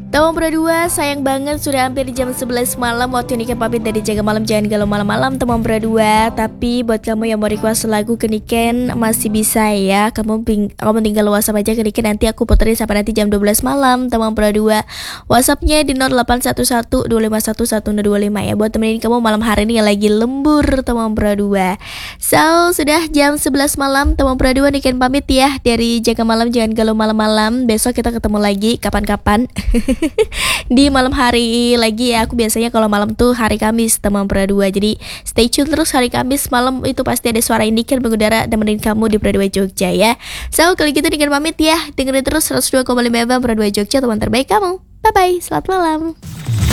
Tawang berdua, sayang banget sudah hampir di jam 11 malam. Waktu Niken pamit dari Jaga Malam, jangan galau malam-malam teman berdua. Tapi buat kamu yang mau request lagu ke Niken masih bisa ya. Kamu tinggal WhatsApp aja ke Niken, nanti aku puterin sampai nanti jam 12 malam teman berdua. WhatsAppnya di 0811251125 ya, buat temenin kamu malam hari ini yang lagi lembur teman berdua. So, sudah jam 11 malam teman berdua, Niken pamit ya dari Jaga Malam, jangan galau malam-malam. Besok kita ketemu lagi kapan-kapan. Di malam hari lagi ya. Aku biasanya kalau malam tuh hari Kamis teman berdua. Jadi stay tune terus, hari Kamis malam itu pasti ada suara Niken mengudara nemenin kamu di Berdua Jogja ya. So kalau gitu Niken pamit ya. Dengerin terus 102,5 FM Berdua Jogja, teman terbaik kamu. Bye bye, selamat malam.